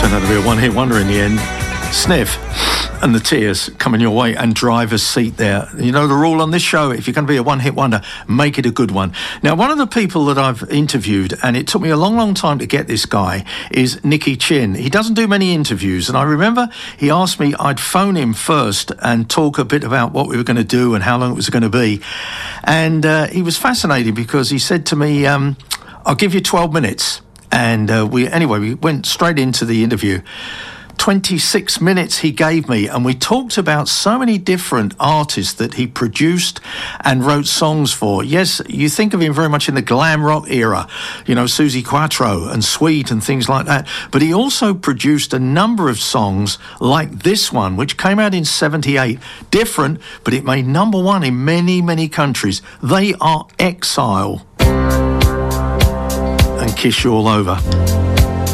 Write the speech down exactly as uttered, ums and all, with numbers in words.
Turned out to be a one-hit wonder in the end. Sniff and the Tears coming your way, and Driver's Seat there. You know the rule on this show: if you're going to be a one-hit wonder, make it a good one. Now, one of the people that I've interviewed, and it took me a long, long time to get this guy, is Nicky Chinn. He doesn't do many interviews, and I remember he asked me I'd phone him first and talk a bit about what we were going to do and how long it was going to be. And uh, he was fascinated because he said to me, um, I'll give you twelve minutes. And uh, we anyway, we went straight into the interview. twenty-six minutes he gave me, and we talked about so many different artists that he produced and wrote songs for. Yes, you think of him very much in the glam rock era, you know, Suzi Quatro and Sweet and things like that. But he also produced a number of songs like this one, which came out in seventy-eight. Different, but it made number one in many, many countries. They are Exile and Kiss You All Over.